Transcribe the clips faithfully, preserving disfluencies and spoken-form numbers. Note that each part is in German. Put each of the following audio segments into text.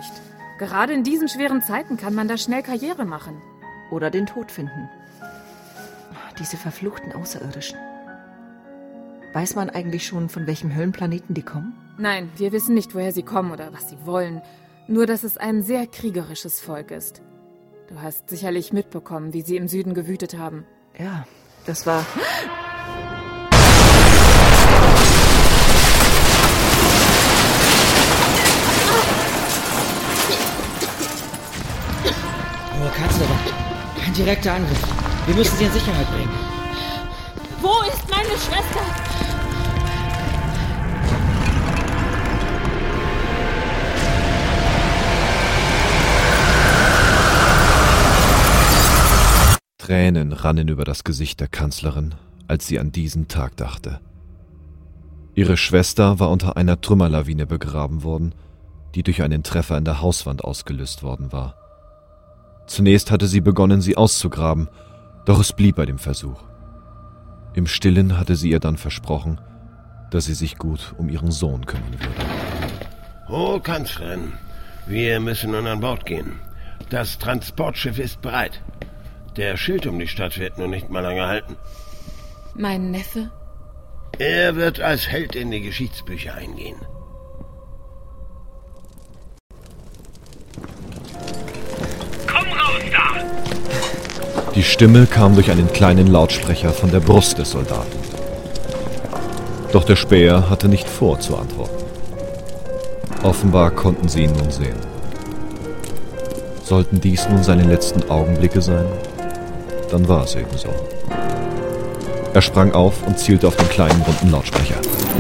nicht. Gerade in diesen schweren Zeiten kann man da schnell Karriere machen. Oder den Tod finden. Diese verfluchten Außerirdischen. Weiß man eigentlich schon, von welchem Höllenplaneten die kommen? Nein, wir wissen nicht, woher sie kommen oder was sie wollen. Nur, dass es ein sehr kriegerisches Volk ist. Du hast sicherlich mitbekommen, wie sie im Süden gewütet haben. Ja, das war... Oh, Kanzlerin, kein direkter Angriff. Wir müssen sie in Sicherheit bringen. Wo ist meine Schwester? Tränen rannen über das Gesicht der Kanzlerin, als sie an diesen Tag dachte. Ihre Schwester war unter einer Trümmerlawine begraben worden, die durch einen Treffer in der Hauswand ausgelöst worden war. Zunächst hatte sie begonnen, sie auszugraben, doch es blieb bei dem Versuch. Im Stillen hatte sie ihr dann versprochen, dass sie sich gut um ihren Sohn kümmern würde. Oh, Kanzlerin, wir müssen nun an Bord gehen. Das Transportschiff ist bereit. Der Schild um die Stadt wird nur nicht mal lange halten. Mein Neffe? Er wird als Held in die Geschichtsbücher eingehen. Komm raus da! Die Stimme kam durch einen kleinen Lautsprecher von der Brust des Soldaten. Doch der Späher hatte nicht vor, zu antworten. Offenbar konnten sie ihn nun sehen. Sollten dies nun seine letzten Augenblicke sein? Dann war es eben so. Er sprang auf und zielte auf den kleinen runden Lautsprecher.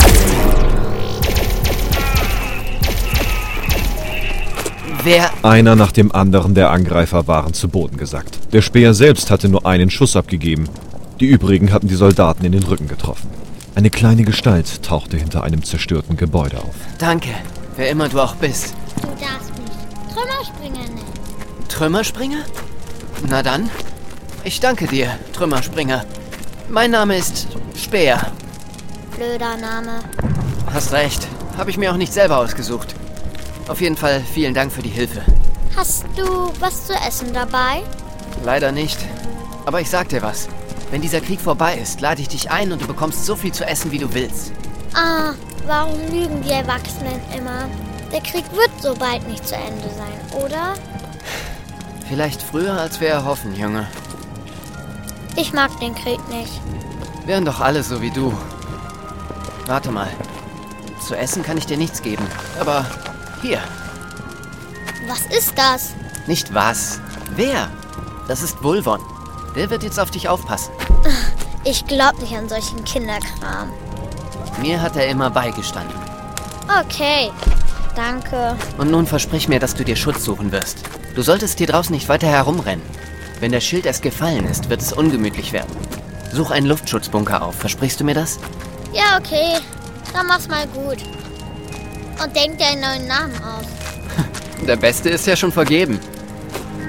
Wer? Einer nach dem anderen der Angreifer waren zu Boden gesackt. Der Späher selbst hatte nur einen Schuss abgegeben. Die übrigen hatten die Soldaten in den Rücken getroffen. Eine kleine Gestalt tauchte hinter einem zerstörten Gebäude auf. Danke, wer immer du auch bist. Du darfst mich Trümmerspringer nennen. Trümmerspringer? Na dann, ich danke dir, Trümmerspringer. Mein Name ist Späher. Blöder Name. Hast recht, habe ich mir auch nicht selber ausgesucht. Auf jeden Fall vielen Dank für die Hilfe. Hast du was zu essen dabei? Leider nicht, aber ich sag dir was. Wenn dieser Krieg vorbei ist, lade ich dich ein und du bekommst so viel zu essen, wie du willst. Ah, warum lügen die Erwachsenen immer? Der Krieg wird so bald nicht zu Ende sein, oder? Vielleicht früher, als wir erhoffen, Junge. Ich mag den Krieg nicht. Wären doch alle so wie du. Warte mal. Zu essen kann ich dir nichts geben, aber hier. Was ist das? Nicht was. Wer? Das ist Vulvon. Der wird jetzt auf dich aufpassen. Ich glaub nicht an solchen Kinderkram. Mir hat er immer beigestanden. Okay, danke. Und nun versprich mir, dass du dir Schutz suchen wirst. Du solltest hier draußen nicht weiter herumrennen. Wenn der Schild erst gefallen ist, wird es ungemütlich werden. Such einen Luftschutzbunker auf. Versprichst du mir das? Ja, okay. Dann mach's mal gut. Und denk dir einen neuen Namen aus. Der beste ist ja schon vergeben.